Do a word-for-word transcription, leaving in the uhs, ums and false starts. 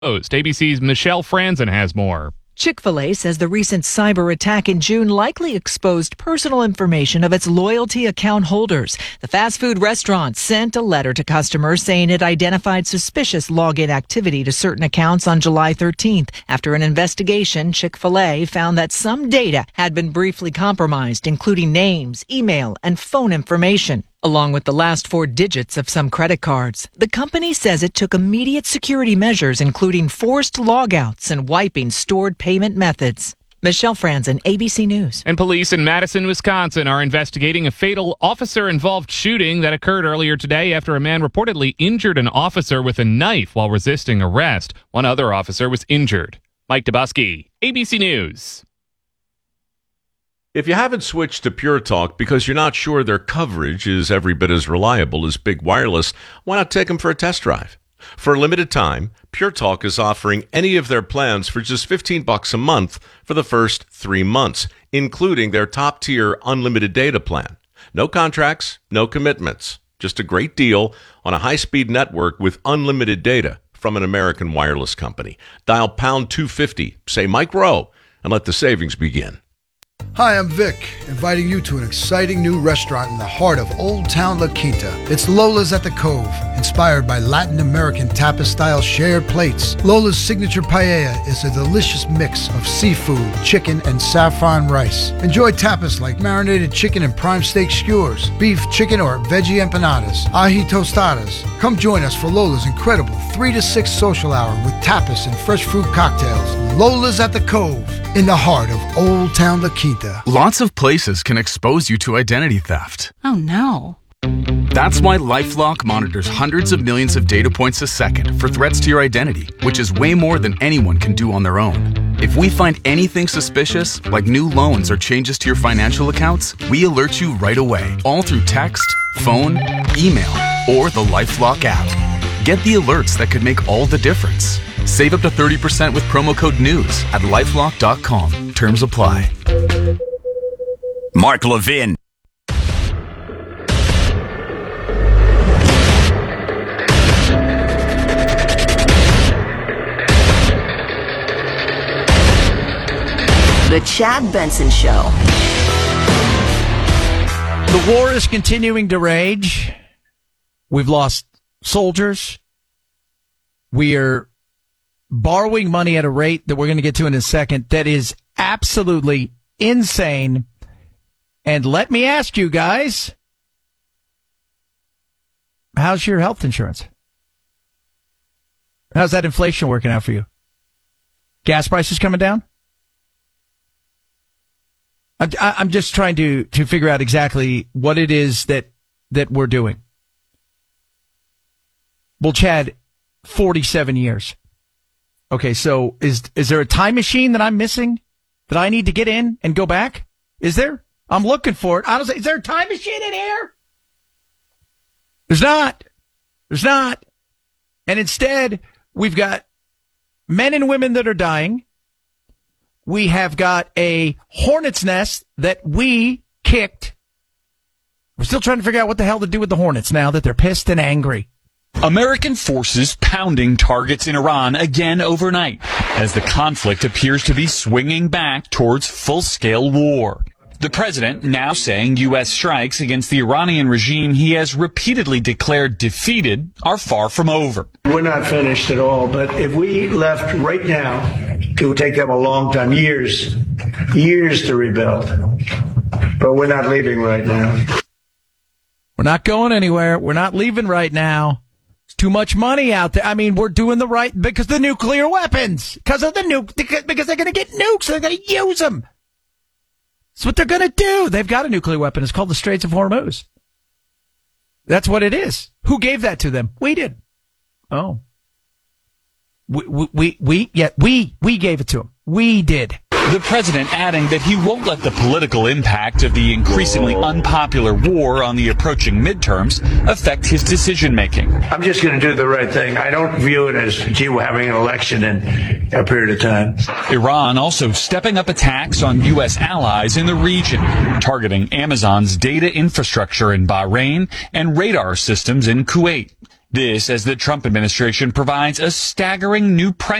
A B C's Michelle Franzen has more. Chick-fil-A says the recent cyber attack in June likely exposed personal information of its loyalty account holders. The fast food restaurant sent a letter to customers saying it identified suspicious login activity to certain accounts on July thirteenth. After an investigation, Chick-fil-A found that some data had been briefly compromised, including names, email, and phone information, along with the last four digits of some credit cards. The company says it took immediate security measures, including forced logouts and wiping stored payment methods. Michelle Franzen, A B C News. And police in Madison, Wisconsin are investigating a fatal officer-involved shooting that occurred earlier today after a man reportedly injured an officer with a knife while resisting arrest. One other officer was injured. Mike Dubusky, A B C News. If you haven't switched to Pure Talk because you're not sure their coverage is every bit as reliable as Big Wireless, why not take them for a test drive? For a limited time, Pure Talk is offering any of their plans for just fifteen bucks a month for the first three months, including their top-tier unlimited data plan. No contracts, no commitments, just a great deal on a high-speed network with unlimited data from an American wireless company. Dial pound two fifty, say Mike Rowe, and let the savings begin. Hi, I'm Vic, inviting you to an exciting new restaurant in the heart of Old Town La Quinta. It's Lola's at the Cove, inspired by Latin American tapas-style shared plates. Lola's signature paella is a delicious mix of seafood, chicken, and saffron rice. Enjoy tapas like marinated chicken and prime steak skewers, beef, chicken, or veggie empanadas, ají tostadas. Come join us for Lola's incredible three to six social hour with tapas and fresh fruit cocktails. Lola's at the Cove, in the heart of Old Town La Quinta. Lots of places can expose you to identity theft. Oh, no. That's why LifeLock monitors hundreds of millions of data points a second for threats to your identity, which is way more than anyone can do on their own. If we find anything suspicious, like new loans or changes to your financial accounts, we alert you right away, all through text, phone, email, or the LifeLock app. Get the alerts that could make all the difference. Save up to thirty percent with promo code NEWS at lifelock dot com. Terms apply. Mark Levin. The Chad Benson Show. The war is continuing to rage. We've lost soldiers. We are borrowing money at a rate that we're going to get to in a second that is absolutely insane. And let me ask you guys, how's your health insurance? How's that inflation working out for you? Gas prices coming down? I'm, I'm just trying to, to figure out exactly what it is that, that we're doing. Well, Chad, forty-seven years. Okay, so is is there a time machine that I'm missing that I need to get in and go back? Is there? I'm looking for it. Honestly, is there a time machine in here? There's not. There's not. And instead, we've got men and women that are dying. We have got a hornet's nest that we kicked. We're still trying to figure out what the hell to do with the Hornets now that they're pissed and angry. American forces pounding targets in Iran again overnight as the conflict appears to be swinging back towards full-scale war. The president now saying U S strikes against the Iranian regime he has repeatedly declared defeated are far from over. We're not finished at all, but if we left right now, it would take them a long time, years, years to rebuild. But we're not leaving right now. We're not going anywhere. We're not leaving right now. Too much money out there. I mean, we're doing the right because the nuclear weapons, because of the nuke, because they're going to get nukes. They're going to use them. That's what they're going to do. They've got a nuclear weapon. It's called the Straits of Hormuz. That's what it is. Who gave that to them? We did. Oh, we, we, we, we yeah, we, we gave it to them. We did. The president adding that he won't let the political impact of the increasingly unpopular war on the approaching midterms affect his decision-making. I'm just going to do the right thing. I don't view it as, gee, we're having an election in a period of time. Iran also stepping up attacks on U S allies in the region, targeting Amazon's data infrastructure in Bahrain and radar systems in Kuwait. This as the Trump administration provides a staggering new price